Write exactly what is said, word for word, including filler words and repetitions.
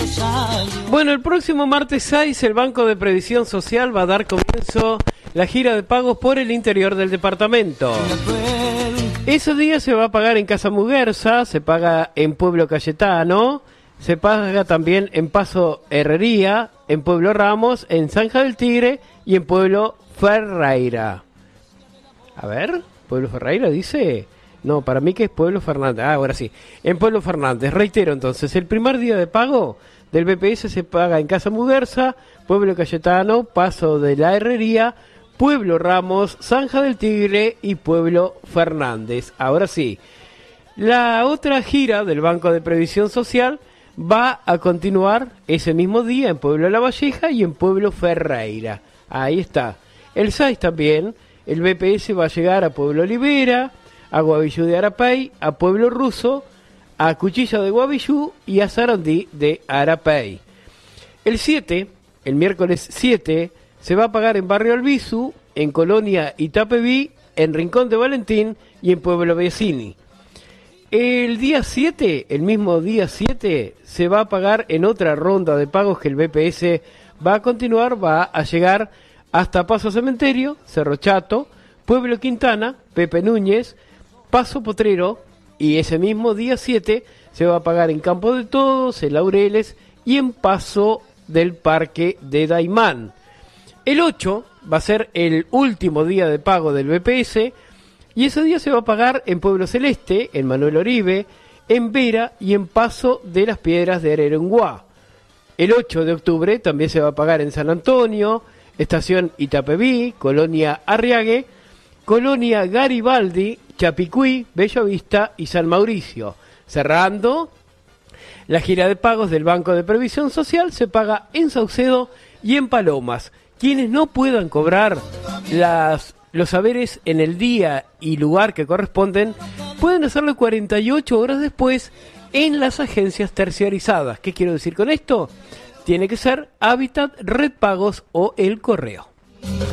Bueno, el próximo martes seis el Banco de Previsión Social va a dar comienzo la gira de pagos por el interior del departamento. Ese día se va a pagar en Casa Muguerza, se paga en Pueblo Cayetano, se paga también en Paso Herrería, en Pueblo Ramos, en Zanja del Tigre y en Pueblo Ferreira. A ver, Pueblo Ferreira dice... No, para mí que es Pueblo Fernández. Ah, ahora sí. En Pueblo Fernández. Reitero entonces, el primer día de pago del B P S se paga en Casa Muguerza, Pueblo Cayetano, Paso de la Herrería, Pueblo Ramos, Zanja del Tigre y Pueblo Fernández. Ahora sí. La otra gira del Banco de Previsión Social va a continuar ese mismo día en Pueblo La Valleja y en Pueblo Ferreira. Ahí está. El seis también, el B P S va a llegar a Pueblo Olivera, a Guavillú de Arapey, a Pueblo Ruso, a Cuchilla de Guavillú y a Sarandí de Arapey. El siete, el miércoles siete, se va a pagar en Barrio Albizu, en Colonia Itapeví, en Rincón de Valentín y en Pueblo Vecini. El día siete, el mismo día siete, se va a pagar en otra ronda de pagos que el B P S va a continuar, va a llegar hasta Paso Cementerio, Cerro Chato, Pueblo Quintana, Pepe Núñez, Paso Potrero, y ese mismo día siete se va a pagar en Campo de Todos, en Laureles y en Paso del Parque de Daimán. El ocho va a ser el último día de pago del B P S y ese día se va a pagar en Pueblo Celeste, en Manuel Oribe, en Vera y en Paso de las Piedras de Araranguá. El ocho de octubre también se va a pagar en San Antonio, Estación Itapeví, Colonia Arriague, Colonia Garibaldi, Chapicuí, Bellavista y San Mauricio. Cerrando, la gira de pagos del Banco de Previsión Social se paga en Saucedo y en Palomas. Quienes no puedan cobrar las, los haberes en el día y lugar que corresponden, pueden hacerlo cuarenta y ocho horas después en las agencias terciarizadas. ¿Qué quiero decir con esto? Tiene que ser Hábitat, Red Pagos o El Correo.